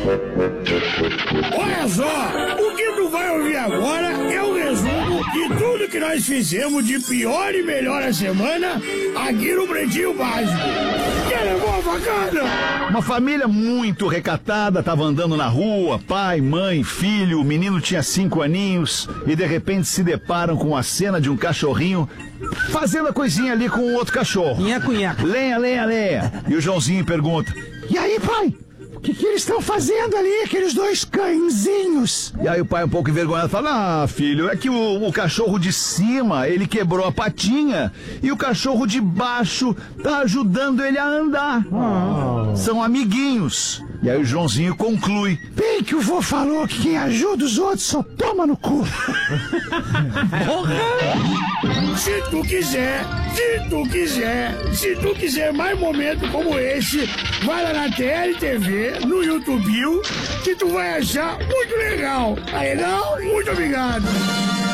Olha só, o que tu vai ouvir agora é o resumo de tudo que nós fizemos de pior e melhor a semana aqui no Pretinho Básico. Quer levar uma facada? Uma família muito recatada tava andando na rua, pai, mãe, filho, o menino tinha 5 aninhos e de repente se deparam com a cena de um cachorrinho fazendo a coisinha ali com o outro cachorro. Nheco. Lenha. E o Joãozinho pergunta: "E aí, pai? O que eles estão fazendo ali, aqueles dois cãezinhos?" E aí o pai, um pouco envergonhado, fala: "Ah, filho, é que o cachorro de cima, ele quebrou a patinha e o cachorro de baixo tá ajudando ele a andar. São amiguinhos." E aí o Joãozinho conclui: "Bem que o vô falou que quem ajuda os outros só toma no cu." Se tu quiser mais momentos como esse, vai lá na TLTV, no YouTube, que tu vai achar muito legal. Tá legal? Muito obrigado.